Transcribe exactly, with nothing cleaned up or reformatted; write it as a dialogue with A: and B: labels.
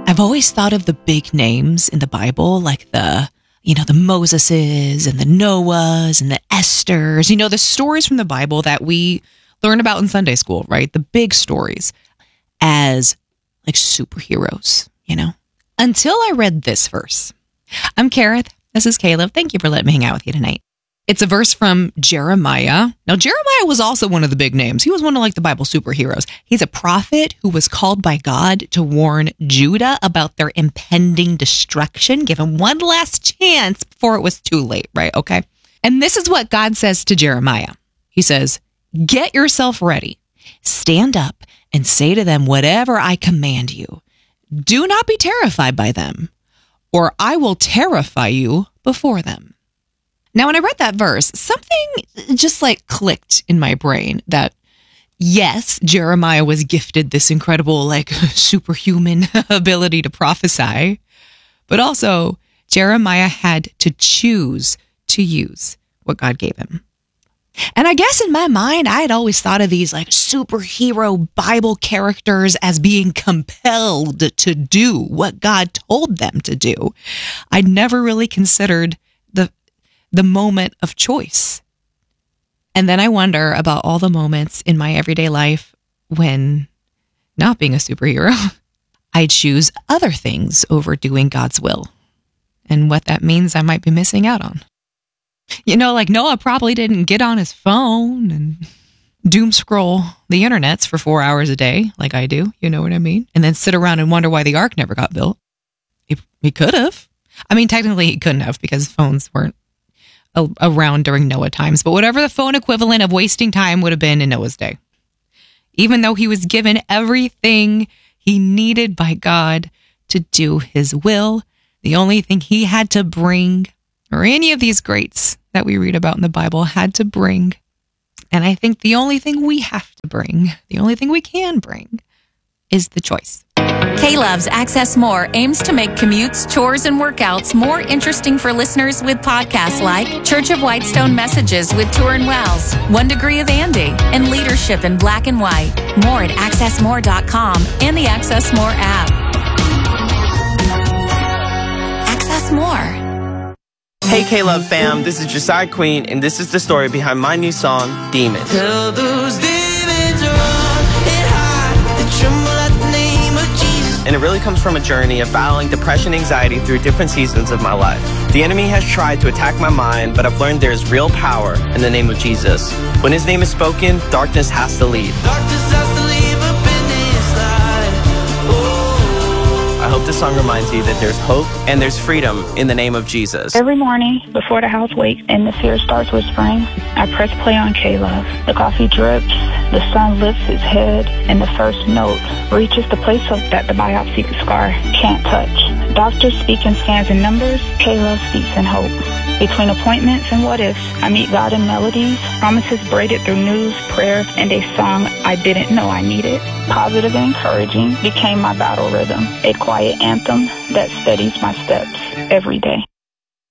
A: I've always thought of the big names in the Bible, like the, you know, the Moseses and the Noahs and the Esthers, you know, the stories from the Bible that we learn about in Sunday school, right? The big stories as like superheroes, you know, until I read this verse. I'm Kareth. This is Caleb. Thank you for letting me hang out with you tonight. It's a verse from Jeremiah. Now, Jeremiah was also one of the big names. He was one of like the Bible superheroes. He's a prophet who was called by God to warn Judah about their impending destruction, give him one last chance before it was too late, right? Okay. And this is what God says to Jeremiah. He says, get yourself ready. Stand up and say to them whatever I command you. Do not be terrified by them, or I will terrify you before them. Now, when I read that verse, something just like clicked in my brain that, yes, Jeremiah was gifted this incredible, like superhuman ability to prophesy, but also Jeremiah had to choose to use what God gave him. And I guess in my mind, I had always thought of these like superhero Bible characters as being compelled to do what God told them to do. I'd never really considered the the moment of choice. And then I wonder about all the moments in my everyday life when, not being a superhero, I choose other things over doing God's will, and what that means I might be missing out on. You know, like Noah probably didn't get on his phone and doom scroll the internets for four hours a day like I do, you know what I mean? And then sit around and wonder why the ark never got built. He, he could have. I mean, technically he couldn't have because phones weren't a, around during Noah times, but whatever the phone equivalent of wasting time would have been in Noah's day. Even though he was given everything he needed by God to do his will, the only thing he had to bring, or any of these greats that we read about in the Bible had to bring, and I think the only thing we have to bring, the only thing we can bring, is the choice.
B: K-Love's Access More aims to make commutes, chores, and workouts more interesting for listeners with podcasts like Church of Whitestone Messages with Turin Wells, One Degree of Andy, and Leadership in Black and White. More at access more dot com and the Access More app. Access More.
C: Hey K-Love fam, this is Josiah Queen, and this is the story behind my new song, Demons.
D: Tell those demons run and hide, they tremble at the name of Jesus.
C: And it really comes from a journey of battling depression and anxiety through different seasons of my life. The enemy has tried to attack my mind, but I've learned there's real power in the name of Jesus. When his name is spoken, darkness has to leave.
D: Darkness has to leave up in this light. Oh.
C: I hope this song reminds you that there's hope and there's freedom in the name of Jesus.
E: Every morning before the house wakes and the fear starts whispering, I press play on K-Love. The coffee drips, the sun lifts its head, and the first note reaches the place of that the biopsy scar can't touch. Doctors speak in scans and numbers, K-Love speaks in hope. Between appointments and what ifs, I meet God in melodies, promises braided through news, prayer, and a song I didn't know I needed. Positive and encouraging became my battle rhythm, a quiet anthem that steadies my steps every day.